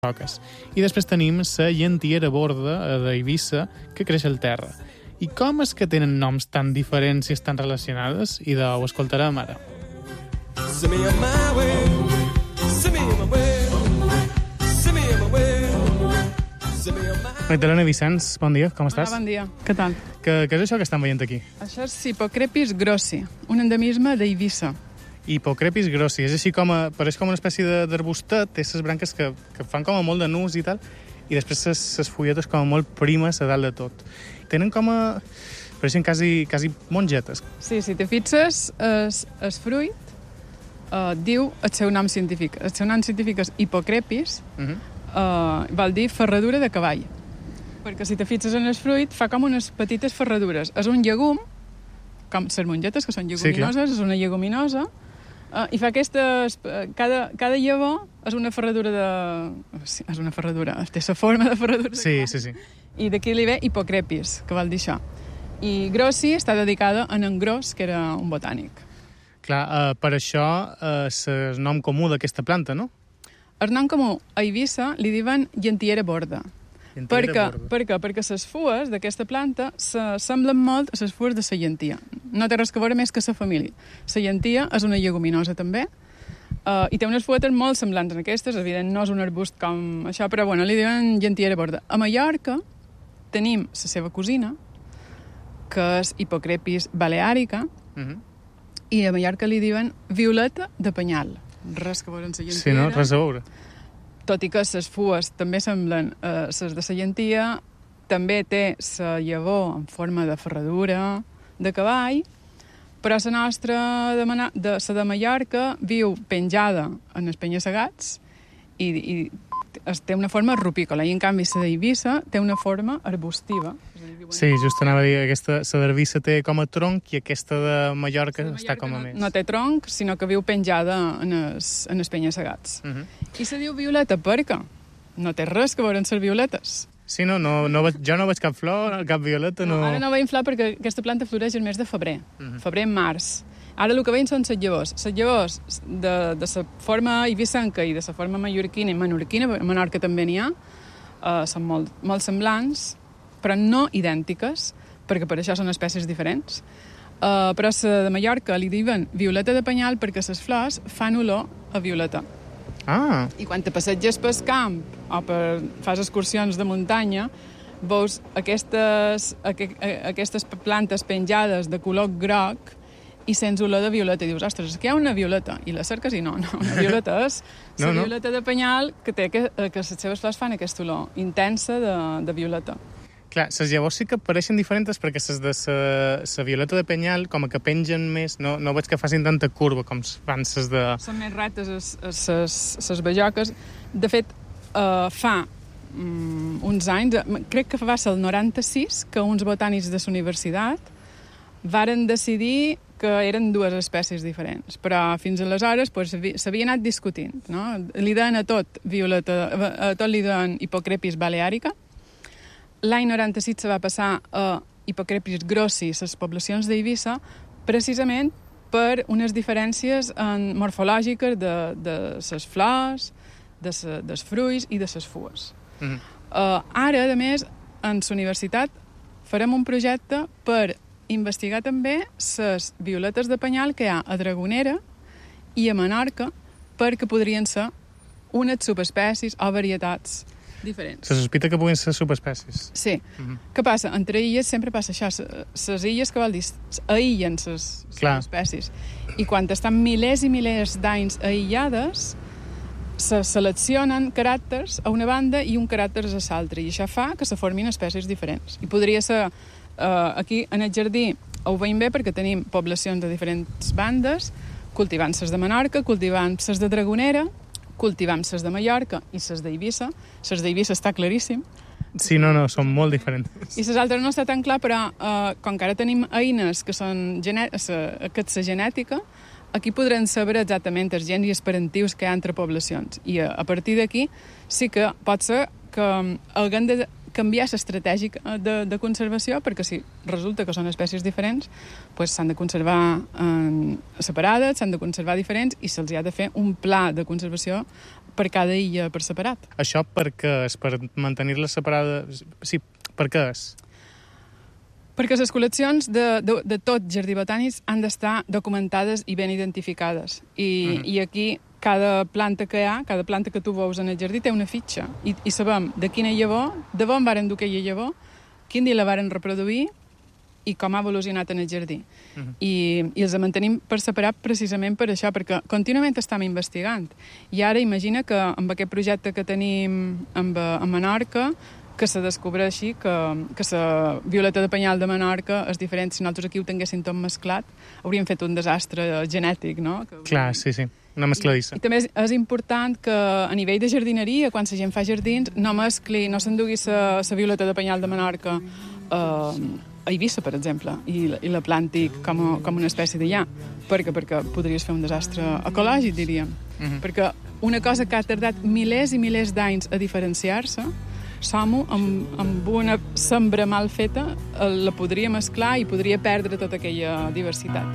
roques. I després tenim la llentiera borda d'Eivissa, que creix al terra. I com és que tenen noms tan diferents i estan relacionades? I ho escoltarem ara. Magdalena Vicenç, bon dia, com estàs? Hola, bon dia, què tal? Què és això que estan veient aquí? Això és Hippocrepis grossi, un endemisme d'Eivissa. Hippocrepis grossi, és així pareix com una espècie d'arbustet, té les branques que fan com a molt de nus i tal, i després les fulletes com a molt primes a dalt de tot. Tenen pareixen quasi mongetes. Sí, si te fixes, el fruit diu el seu nom científic. El seu nom científic és Hippocrepis, vol dir ferradura de cavall. Perquè si te fixes en el fruit, fa com unes petites ferradures. És un llegum, com les mongetes, que són lleguminoses, és una lleguminosa, i fa aquestes... Cada llavor és una ferradura de... És una ferradura, té la forma de ferradura. Sí. I d'aquí li ve Hippocrepis, que vol dir això. I grossi està dedicada a en Gros, que era un botànic. Clar, per això és el nom comú d'aquesta planta, no? El nom comú a Eivissa li diuen llentiera borda. Per què? Perquè les fues d'aquesta planta semblen molt a les fues de la llentia. No té res a veure més que la família. La llentia és una lleguminosa també, i té unes fuetes molt semblants a aquestes. Evident, no és un arbust com això, però bueno, li diuen llentiera borda. A Mallorca tenim la seva cosina, que és Hippocrepis balearica, i a Mallorca li diuen violeta de penyal. Res que veure amb la llentiera. Sí, no? Res a veure. Tot i que les fues també semblen les de la llentia, també té la llavor en forma de ferradura de cavall, però la nostra, la de Mallorca, viu penjada en els penya-segats i té una forma rupícola, i en canvi la d'Eivissa té una forma arbustiva. Sí, just anava a dir, la d'Eivissa té com a tronc i aquesta de Mallorca està com a més. No té tronc, sinó que viu penjada en els penya-segats. I se diu violeta perquè no té res que veure amb les violetes. Sí, jo no veig cap flor, cap violeta. No. Ara no veiem flor perquè aquesta planta floreix el mes de febrer, febrer-març. Ara el que veiem són les llavors. Les llavors de la forma eivissenca i de la forma mallorquina i menorquina, a Menorca també n'hi ha, són molt semblants, però no idèntiques, perquè per això són espècies diferents. Però la de Mallorca li diuen violeta de penyal perquè les flors fan olor a violeta. I quan te passeges pel camp o fas excursions de muntanya, veus aquestes plantes penjades de color groc i sents olor de violeta. I dius, ostres, és que hi ha una violeta. I la cerques i no. Una violeta és la violeta de penyal que les seves flors fan aquesta olor intensa de violeta. Clar, les llavors sí que pareixen diferents perquè les de la violeta de penyal com que pengen més, no veig que facin tanta curva com fan les de... Són més rectes les bajoques. De fet, fa uns anys, crec que va ser el 96, que uns botànics de la universitat varen decidir que eren dues espècies diferents, però fins aleshores s'havia anat discutint, no? Li deien a tot li deien Hippocrepis balearica. L'any 96 se va passar a Hippocrepis grossi, les poblacions d'Eivissa, precisament per unes diferències morfològiques de les flors, dels fruits i de les fues. Ara, a més, en la universitat farem un projecte per investigar també les violetes de penyal que hi ha a Dragonera i a Menorca, perquè podrien ser unes subespècies o varietats diferents. Se sospita que puguin ser subespècies. Sí. Què passa? Entre illes sempre passa això. Les illes, que vol dir? Aïllen les espècies. I quan estan milers i milers d'anys aïllades, se seleccionen caràcters a una banda i un caràcter a l'altra. I això fa que se formin espècies diferents. I podria ser... Aquí, en el jardí, ho veiem bé perquè tenim poblacions de diferents bandes, cultivant les de Menorca, cultivant les de Dragonera, cultivant les de Mallorca i les d'Eivissa. Les d'Eivissa està claríssim. Sí, són molt diferents. I les altres no està tan clar, però com que ara tenim eines que són la genètica, aquí podrem saber exactament els gens i els parentius que hi ha entre poblacions. I a partir d'aquí sí que pot ser que haguem de canviar l'estratègia de conservació, perquè si resulta que són espècies diferents, doncs s'han de conservar separades, s'han de conservar diferents i se'ls ha de fer un pla de conservació per cada illa per separat. Això per què és? Per mantenir-la separada? Sí, per què és? Perquè les col·leccions de tot jardí botànic han d'estar documentades i ben identificades. I aquí cada planta que hi ha, cada planta que tu veus en el jardí té una fitxa. I sabem de quina llavor, de on varen dur aquella llavor, quin dia la varen reproduir i com ha evolucionat en el jardí. I els mantenim per separat precisament per això, perquè contínuament estem investigant. I ara imagina que amb aquest projecte que tenim a Menorca, que se descobreixi que la violeta de penyal de Menorca és diferent. Si nosaltres aquí ho tinguéssim tot mesclat, hauríem fet un desastre genètic, no? Clar, sí, una mescladissa. I també és important que a nivell de jardineria, quan la gent fa jardins, no s'endugui la violeta de penyal de Menorca a Eivissa, per exemple, i la planti com una espècie d'allà, perquè podries fer un desastre ecològic, diríem. Perquè una cosa que ha tardat milers i milers d'anys a diferenciar-se, som-ho, amb una sembra mal feta, la podria mesclar i podria perdre tota aquella diversitat.